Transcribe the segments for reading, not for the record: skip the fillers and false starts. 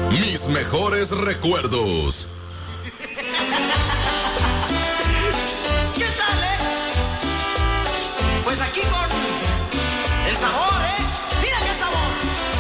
Mis mejores recuerdos. ¿Qué tal, Pues aquí con el sabor, Mira qué sabor.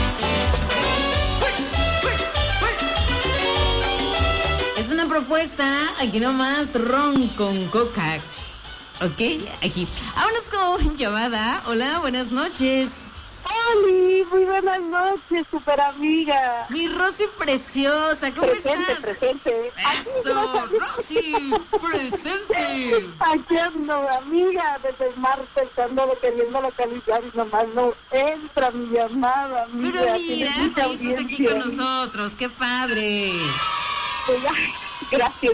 Es una propuesta, aquí nomás, ron con coca. Ok, aquí. Vámonos con llamada. Hola, buenas noches. Oli, muy buenas noches, super amiga. Mi Rosy preciosa, ¿cómo estás? Presente. Eso, Rosy, presente. Aquí ando, amiga, desde el martes ando queriendo localizar y nomás no entra mi llamada, amiga. Pero mira, te estás aquí con nosotros, qué padre. Pues, gracias,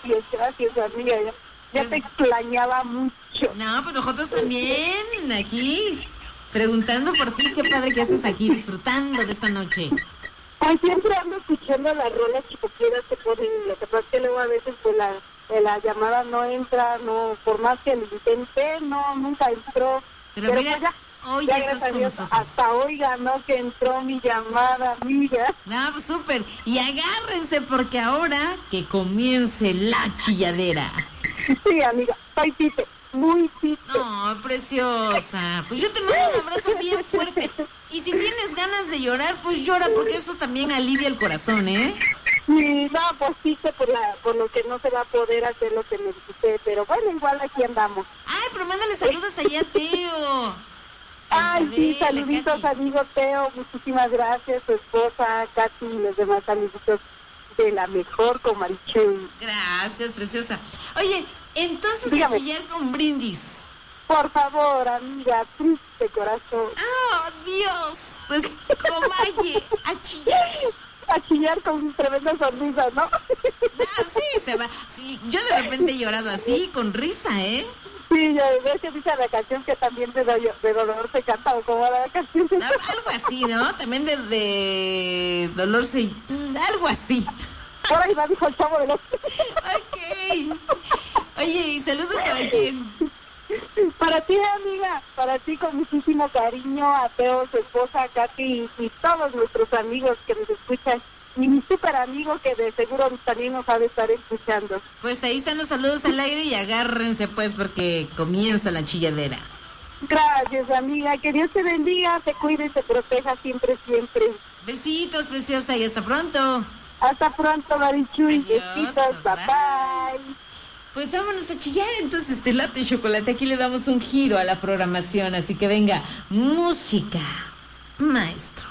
amiga. Ya te extrañaba mucho. No, pues nosotros también, aquí, preguntando por ti, qué padre que haces aquí, disfrutando de esta noche. Pues siempre ando escuchando las rolas chicoquitas que ponen, lo que pasa es que luego a veces pues la llamada no entra, no, por más que lo intenté, no, nunca entró. Pero mira, pues ya, hoy ya estás con nosotros. Hasta hoy ganó que entró mi llamada, amiga. No, pues súper, y agárrense porque ahora que comience la chilladera. Sí, amiga, soy Tite, muy Tite. No, preciosa. Pues yo te mando un abrazo bien fuerte. Y si tienes ganas de llorar, pues llora, porque eso también alivia el corazón, ¿eh? Sí, no, pues Tite por lo que no se va a poder hacer lo que necesité, pero bueno, igual aquí andamos. Ay, pero mándale saludos allá a Teo. Ay, sí, saluditos, amigo Teo, muchísimas gracias, su esposa, Katy y los demás amiguitos de la mejor con Marichuy. Gracias, preciosa. Oye, entonces Dígame. a chillar con brindis. Por favor, amiga, triste corazón. ¡Oh, Dios! Pues, comalle, a chillar. A chillar con tremenda sonrisa, ¿no? Ah, sí, se va. Sí, yo de repente he llorado así, con risa, ¿eh? Sí, ya ves que dice la canción que también de dolor se canta, o como la canción. No, algo así, ¿no? También de dolor se... Algo así. Por ahí va, dijo el Chavo del Ocho. Ok. Oye, ¿y saludos para quién? Para ti, amiga, para ti con muchísimo cariño, a Teo, su esposa, Katy y todos nuestros amigos que nos escuchan. Y mi súper amigo que de seguro también nos ha de estar escuchando. Pues ahí están los saludos al aire y agárrense pues porque comienza la chilladera. Gracias, amiga. Que Dios te bendiga, te cuide y te proteja siempre, siempre. Besitos, preciosa, y hasta pronto. Hasta pronto, Marichuy. Adiós, Besitos, bye. bye. Pues vámonos a chillar, entonces Latte Chocolate. Aquí le damos un giro a la programación, así que venga, música, maestro.